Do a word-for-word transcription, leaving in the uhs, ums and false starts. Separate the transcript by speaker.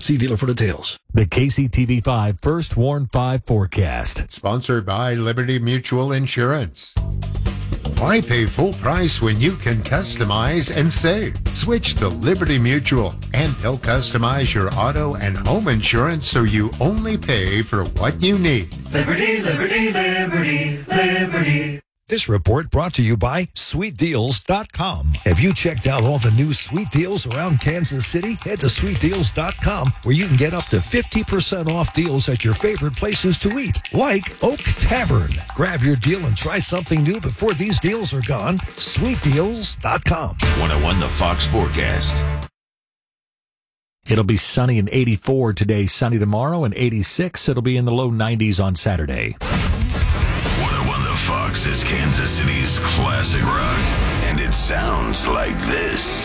Speaker 1: See dealer for details.
Speaker 2: The K C T V five First Warn five forecast.
Speaker 3: Sponsored by Liberty Mutual Insurance. Why pay full price when you can customize and save? Switch to Liberty Mutual, and they'll customize your auto and home insurance so you only pay for what you need.
Speaker 4: Liberty, liberty, liberty, liberty.
Speaker 2: This report brought to you by sweet deals dot com. Have you checked out all the new sweet deals around Kansas City? Head to sweet deals dot com where you can get up to fifty percent off deals at your favorite places to eat, like Oak Tavern. Grab your deal and try something new before these deals are gone. sweet deals dot com.
Speaker 5: one oh one The Fox Forecast.
Speaker 6: It'll be sunny and eighty-four today, sunny tomorrow, and eighty-six. It'll be in the low nineties on Saturday.
Speaker 5: Fox is Kansas City's classic rock, and it sounds like this.